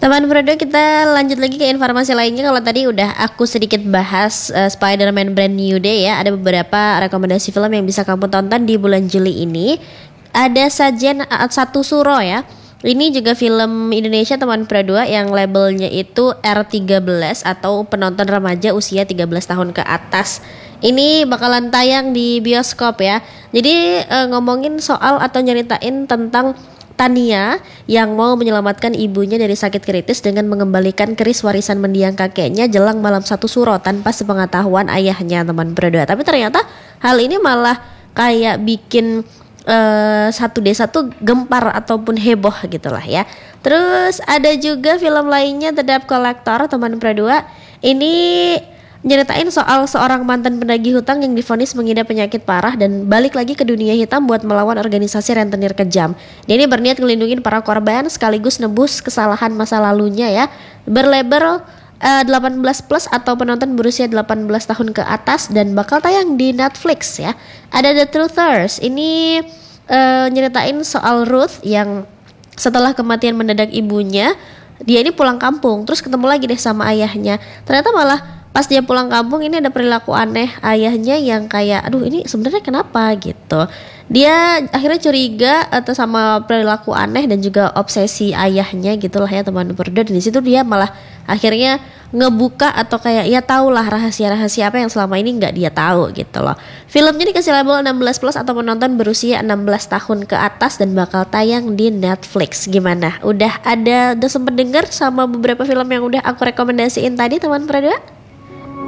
Teman Brodo, kita lanjut lagi ke informasi lainnya. Kalau tadi udah aku sedikit bahas Spider-Man Brand New Day ya. Ada beberapa rekomendasi film yang bisa kamu tonton di bulan Juli ini. Ada Sajen Satu Suro ya. Ini juga film Indonesia teman Brodo yang labelnya itu R13 atau penonton remaja usia 13 tahun ke atas. Ini bakalan tayang di bioskop ya. Jadi ngomongin soal atau nyeritain tentang Tania yang mau menyelamatkan ibunya dari sakit kritis dengan mengembalikan keris warisan mendiang kakeknya jelang malam satu suro tanpa sepengetahuan ayahnya, teman berdua. Tapi ternyata hal ini malah kayak bikin satu desa tuh gempar ataupun heboh gitulah ya. Terus ada juga film lainnya The Debt Collector, teman berdua. Ini nyeritain soal seorang mantan penagih hutang yang divonis mengidap penyakit parah dan balik lagi ke dunia hitam buat melawan organisasi rentenir kejam. Dia ini berniat ngelindungin para korban sekaligus nebus kesalahan masa lalunya ya. Berlabel 18 plus atau penonton berusia 18 tahun ke atas dan bakal tayang di Netflix ya. Ada The Truthers. Ini nyeritain soal Ruth yang setelah kematian mendadak ibunya, dia ini pulang kampung terus ketemu lagi deh sama ayahnya. Ternyata malah pas dia pulang kampung ini ada perilaku aneh ayahnya yang kayak aduh ini sebenarnya kenapa gitu. Dia akhirnya curiga atau sama perilaku aneh dan juga obsesi ayahnya gitulah ya teman berdua. Dan di situ dia malah akhirnya ngebuka atau kayak ya tahulah rahasia-rahasia apa yang selama ini nggak dia tahu gitu loh. Filmnya dikasih label 16 plus atau penonton berusia 16 tahun ke atas dan bakal tayang di Netflix. Gimana? Udah sempet denger sama beberapa film yang udah aku rekomendasiin tadi teman berdua?